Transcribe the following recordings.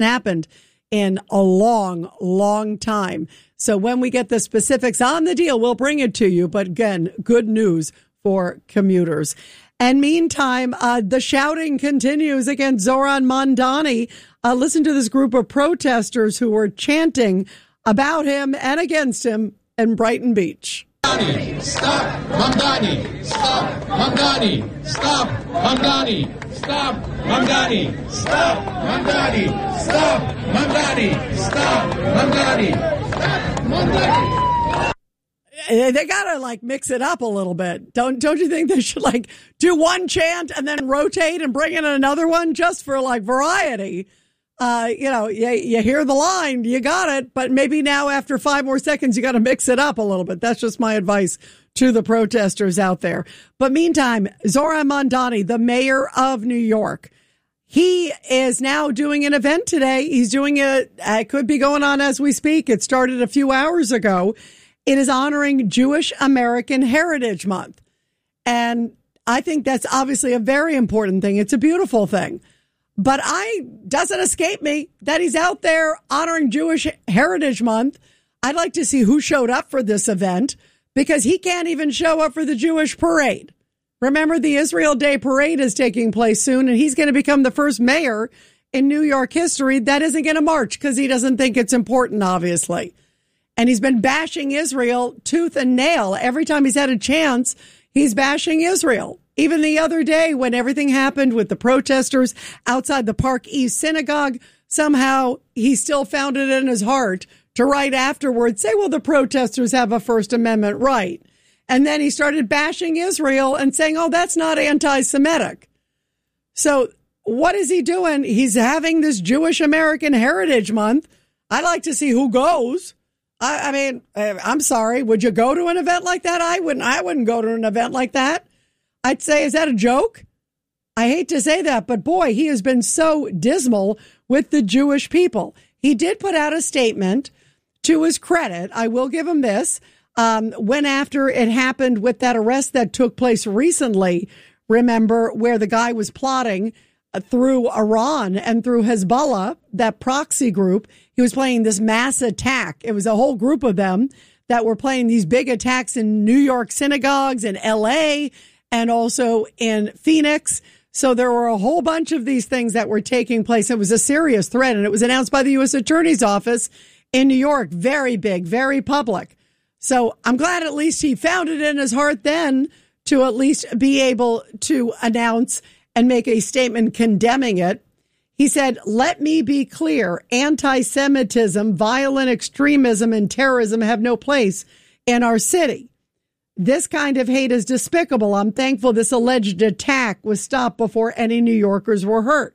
happened in a long, long time. So when we get the specifics on the deal, we'll bring it to you. But again, good news for commuters. And meantime, the shouting continues against Zohran Mamdani. Listen to this group of protesters who were chanting about him and against him in Brighton Beach. Stop Mamdani! Stop Mamdani! Stop Mamdani! Stop Mamdani! Stop Mamdani! Stop Mamdani! Stop Mamdani! Stop Mamdani! They gotta mix it up a little bit. Don't you think they should do one chant and then rotate and bring in another one just for variety? You hear the line, you got it, but maybe now after 5 more seconds, you got to mix it up a little bit. That's just my advice to the protesters out there. But meantime, Zohran Mamdani, the mayor of New York, he is now doing an event today. He's doing it could be going on as we speak. It started a few hours ago. It is honoring Jewish American Heritage Month. And I think that's obviously a very important thing. It's a beautiful thing. But doesn't escape me that he's out there honoring Jewish Heritage Month. I'd like to see who showed up for this event, because he can't even show up for the Jewish parade. Remember, the Israel Day parade is taking place soon, and he's going to become the first mayor in New York history that isn't going to march because he doesn't think it's important, obviously. And he's been bashing Israel tooth and nail. Every time he's had a chance, he's bashing Israel. Even the other day when everything happened with the protesters outside the Park East Synagogue, somehow he still found it in his heart to right afterwards say, well, the protesters have a First Amendment right. And then he started bashing Israel and saying, oh, that's not anti-Semitic. So what is he doing? He's having this Jewish American Heritage Month. I'd like to see who goes. I mean, I'm sorry. Would you go to an event like that? I wouldn't go to an event like that. I'd say, is that a joke? I hate to say that, but boy, he has been so dismal with the Jewish people. He did put out a statement. To his credit, I will give him this. When after it happened with that arrest that took place recently, remember, where the guy was plotting through Iran and through Hezbollah, that proxy group, he was planning this mass attack. It was a whole group of them that were planning these big attacks in New York synagogues, in L.A., and also in Phoenix. So there were a whole bunch of these things that were taking place. It was a serious threat, and it was announced by the U.S. Attorney's Office in New York. Very big, very public. So I'm glad at least he found it in his heart then to at least be able to announce and make a statement condemning it. He said, let me be clear, anti-Semitism, violent extremism, and terrorism have no place in our city. This kind of hate is despicable. I'm thankful this alleged attack was stopped before any New Yorkers were hurt.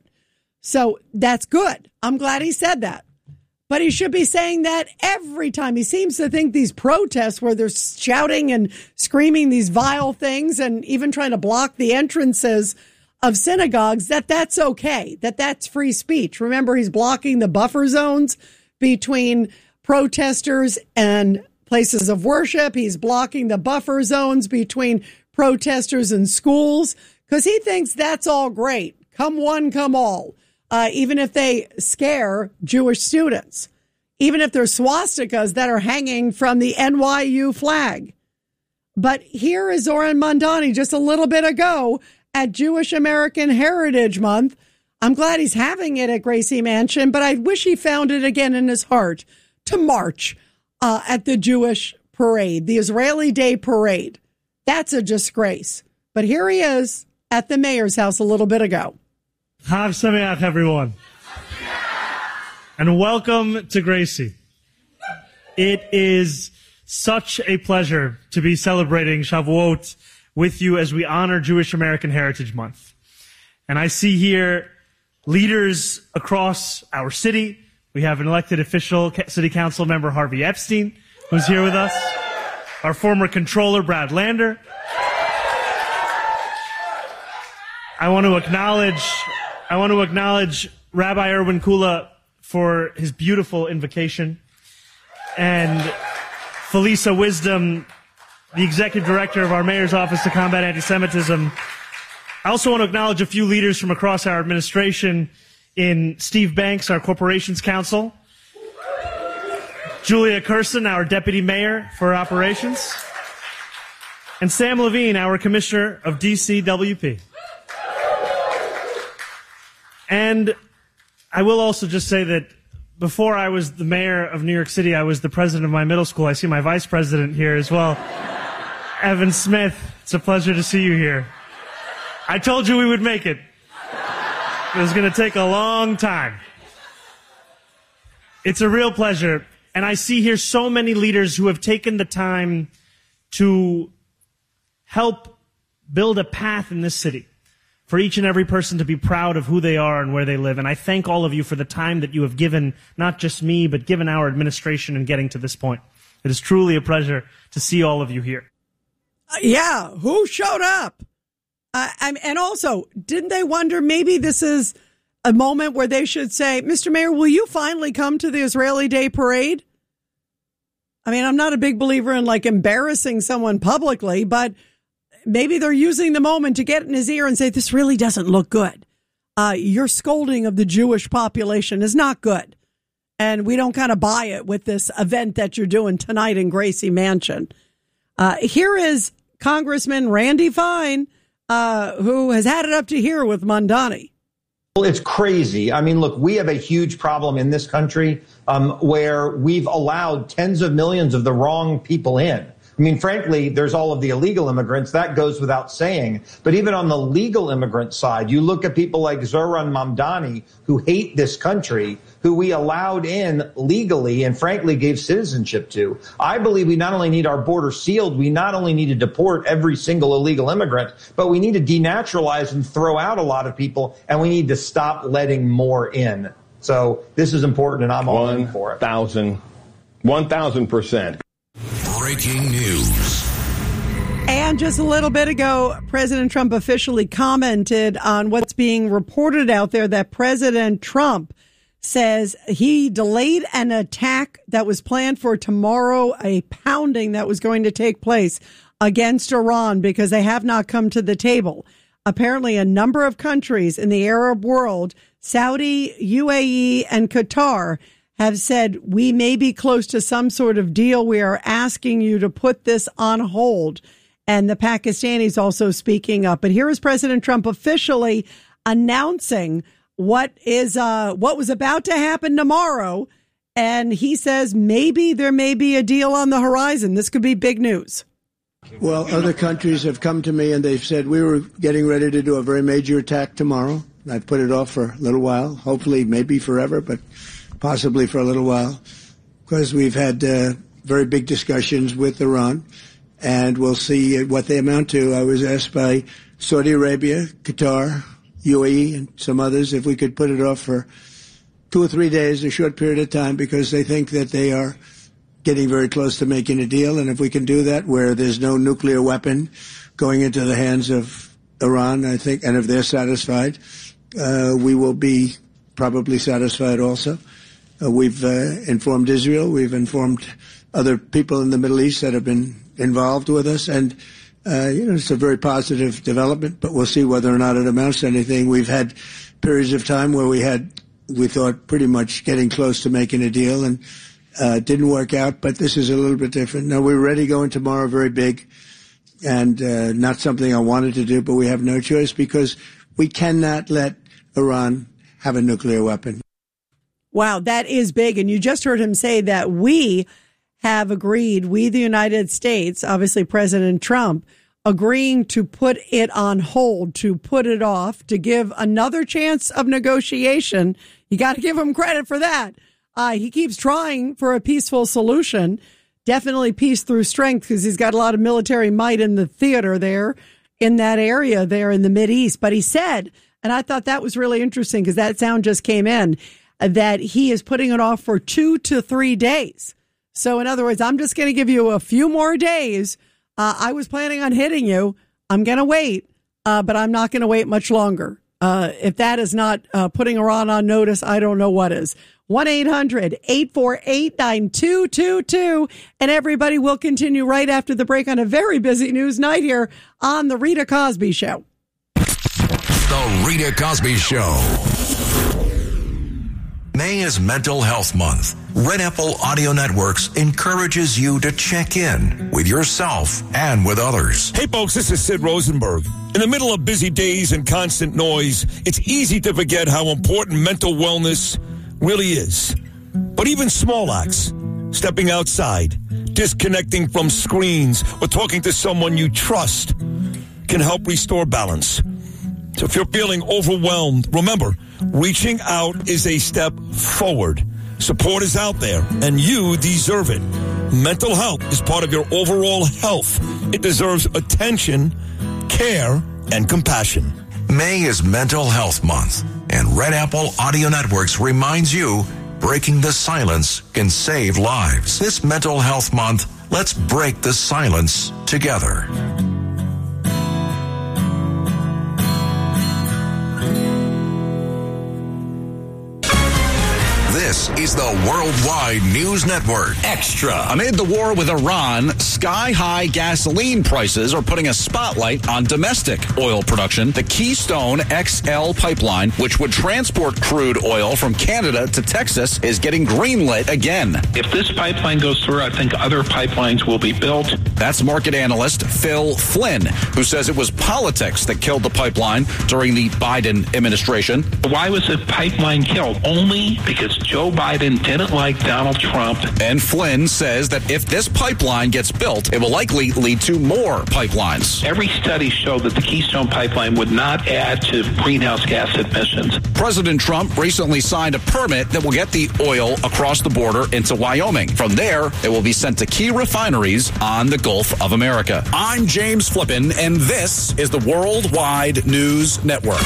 So that's good. I'm glad he said that. But he should be saying that every time. He seems to think these protests where they're shouting and screaming these vile things and even trying to block the entrances of synagogues, that's okay, that's free speech. Remember, he's blocking the buffer zones between protesters and places of worship. He's blocking the buffer zones between protesters and schools because he thinks that's all great. Come one, come all. Even if they scare Jewish students, even if there's swastikas that are hanging from the NYU flag. But here is Zohran Mamdani just a little bit ago at Jewish American Heritage Month. I'm glad he's having it at Gracie Mansion, but I wish he found it again in his heart to march at the Jewish parade, the Israeli Day parade. That's a disgrace. But here he is at the mayor's house a little bit ago. Chag Sameach, everyone. And welcome to Gracie. It is such a pleasure to be celebrating Shavuot with you as we honor Jewish American Heritage Month. And I see here leaders across our city. We have an elected official, City Council member Harvey Epstein, who's here with us. Our former controller, Brad Lander. I want to acknowledge Rabbi Erwin Kula for his beautiful invocation, and Felisa Wisdom, the executive director of our mayor's office to combat anti-Semitism. I also want to acknowledge a few leaders from across our administration, in Steve Banks, our Corporations Counsel, Julia Curson, our Deputy Mayor for Operations, and Sam Levine, our Commissioner of DCWP. And I will also just say that before I was the mayor of New York City, I was the president of my middle school. I see my vice president here as well. Evan Smith, it's a pleasure to see you here. I told you we would make it. It was going to take a long time. It's a real pleasure. And I see here so many leaders who have taken the time to help build a path in this city for each and every person to be proud of who they are and where they live. And I thank all of you for the time that you have given, not just me, but given our administration in getting to this point. It is truly a pleasure to see all of you here. Yeah, who showed up? And also, didn't they wonder maybe this is a moment where they should say, Mr. Mayor, will you finally come to the Israeli Day Parade? I mean, I'm not a big believer in like embarrassing someone publicly, but maybe they're using the moment to get in his ear and say, this really doesn't look good. Your scolding of the Jewish population is not good. And we don't kind of buy it with this event that you're doing tonight in Gracie Mansion. Here is Congressman Randy Fine, who has had it up to here with Mamdani. Well, it's crazy. I mean, look, we have a huge problem in this country where we've allowed tens of millions of the wrong people in. I mean, frankly, there's all of the illegal immigrants. That goes without saying. But even on the legal immigrant side, you look at people like Zohran Mamdani, who hate this country, who we allowed in legally and frankly gave citizenship to. I believe we not only need our border sealed, we not only need to deport every single illegal immigrant, but we need to denaturalize and throw out a lot of people, and we need to stop letting more in. So this is important, and I'm all in for it. 1,000%. Breaking news. And just a little bit ago, President Trump officially commented on what's being reported out there that President Trump says he delayed an attack that was planned for tomorrow, a pounding that was going to take place against Iran because they have not come to the table. Apparently, a number of countries in the Arab world, Saudi, UAE, and Qatar, have said, we may be close to some sort of deal. We are asking you to put this on hold. And the Pakistanis also speaking up. But here is President Trump officially announcing what was about to happen tomorrow. And he says maybe there may be a deal on the horizon. This could be big news. Well, other countries have come to me and they've said we were getting ready to do a very major attack tomorrow. I've put it off for a little while, hopefully maybe forever, but possibly for a little while, because we've had very big discussions with Iran, and we'll see what they amount to. I was asked by Saudi Arabia, Qatar, UAE, and some others if we could put it off for 2 or 3 days, a short period of time, because they think that they are getting very close to making a deal. And if we can do that where there's no nuclear weapon going into the hands of Iran, I think, and if they're satisfied, we will be probably satisfied also. We've informed Israel. We've informed other people in the Middle East that have been involved with us. And, it's a very positive development, but we'll see whether or not it amounts to anything. We've had periods of time where we thought pretty much getting close to making a deal, and didn't work out. But this is a little bit different. Now, we're ready going tomorrow, very big, and not something I wanted to do, but we have no choice because we cannot let Iran have a nuclear weapon. Wow, that is big. And you just heard him say that we have agreed, we, the United States, obviously President Trump, agreeing to put it on hold, to put it off, to give another chance of negotiation. You got to give him credit for that. He keeps trying for a peaceful solution. Definitely peace through strength, because he's got a lot of military might in the theater there, in that area there in the Mideast. But he said, and I thought that was really interesting because that sound just came in, that he is putting it off for 2 to 3 days. So in other words, I'm just going to give you a few more days. I was planning on hitting you. I'm going to wait, but I'm not going to wait much longer. If that is not putting Iran on notice, I don't know what is. 1-800-848-9222. And everybody will continue right after the break on a very busy news night here on The Rita Cosby Show. The Rita Cosby Show. May is Mental Health Month. Red Apple Audio Networks encourages you to check in with yourself and with others. Hey folks, this is Sid Rosenberg. In the middle of busy days and constant noise, it's easy to forget how important mental wellness really is. But even small acts, stepping outside, disconnecting from screens, or talking to someone you trust can help restore balance. So if you're feeling overwhelmed, remember, reaching out is a step forward. Support is out there, and you deserve it. Mental health is part of your overall health. It deserves attention, care, and compassion. May is Mental Health Month, and Red Apple Audio Networks reminds you breaking the silence can save lives. This Mental Health Month, let's break the silence together. This is the Worldwide News Network. Extra. Amid the war with Iran, sky-high gasoline prices are putting a spotlight on domestic oil production. The Keystone XL pipeline, which would transport crude oil from Canada to Texas, is getting greenlit again. If this pipeline goes through, I think other pipelines will be built. That's market analyst Phil Flynn, who says it was politics that killed the pipeline during the Biden administration. Why was the pipeline killed? Only because Joe Biden didn't like Donald Trump. And Flynn says that if this pipeline gets built, it will likely lead to more pipelines. Every study showed that the Keystone pipeline would not add to greenhouse gas emissions. President Trump recently signed a permit that will get the oil across the border into Wyoming. From there, it will be sent to key refineries on the Gulf of America. I'm James Flippin, and this is the Worldwide News Network.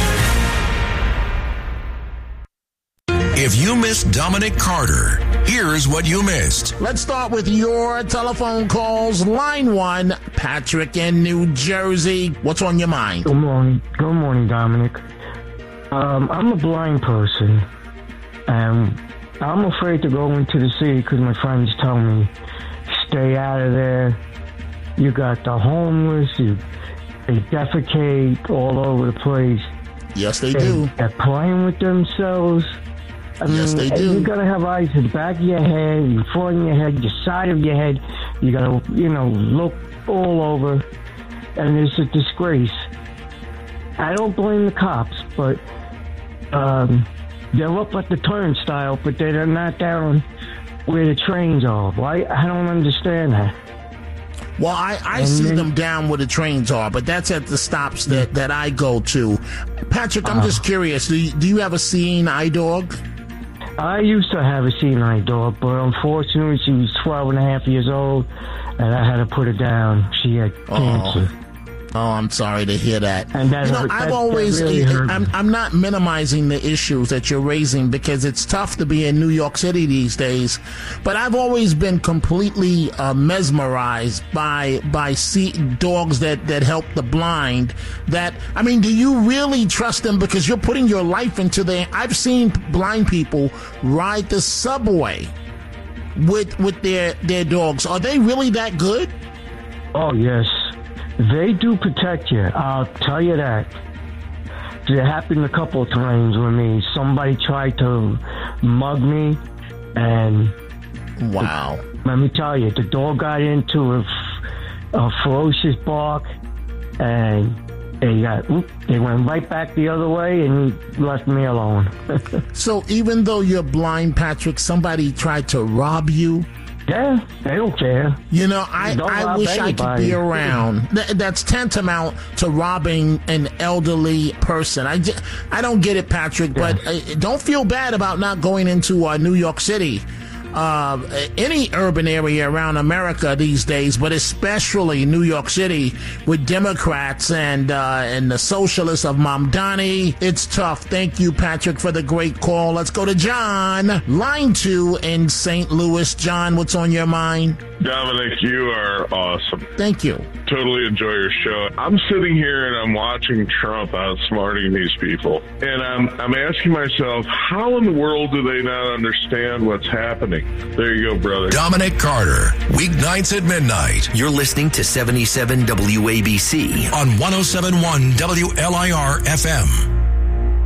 If you missed Dominic Carter, here's what you missed. Let's start with your telephone calls. Line 1, Patrick in New Jersey. What's on your mind? Good morning. Good morning, Dominic. I'm a blind person, and I'm afraid to go into the city because my friends tell me, stay out of there. You got the homeless, they defecate all over the place. Yes, they do. They're playing with themselves. Yes, they do. You gotta have eyes in the back of your head, in front of your head, the side of your head. You gotta, look all over, and it's a disgrace. I don't blame the cops, but they're up at the turnstile, but they're not down where the trains are. Why? I don't understand that. Well, I see them down where the trains are, but that's at the stops that I go to. Patrick, I'm just curious. Do you have a seeing eye dog? I used to have a seeing eye dog, but unfortunately she was 12 and a half years old, and I had to put her down. She had cancer. Oh, I'm sorry to hear that. And that I've always, I'm not minimizing the issues that you're raising because it's tough to be in New York City these days. But I've always been completely mesmerized by dogs that help the blind. Do you really trust them because you're putting your life into their? I've seen blind people ride the subway with their dogs. Are they really that good? Oh, yes. They do protect you. I'll tell you that. It happened a couple of times with me. Somebody tried to mug me, and wow. Let me tell you, the dog got into a ferocious bark, and they went right back the other way and left me alone. So even though you're blind, Patrick, somebody tried to rob you? Yeah, they don't care. I wish I could be around. That's tantamount to robbing an elderly person. I don't get it, Patrick, but don't feel bad about not going into New York City. Any urban area around America these days, but especially New York City with Democrats and the socialists of Mamdani. It's tough. Thank you, Patrick, for the great call. Let's go to John, line 2 in St. Louis. John, what's on your mind? Dominic, you are awesome. Thank you. Totally enjoy your show. I'm sitting here and I'm watching Trump outsmarting these people. And I'm asking myself, how in the world do they not understand what's happening? There you go, brother. Dominic Carter, weeknights at midnight. You're listening to 77 WABC on 107.1 WLIR FM.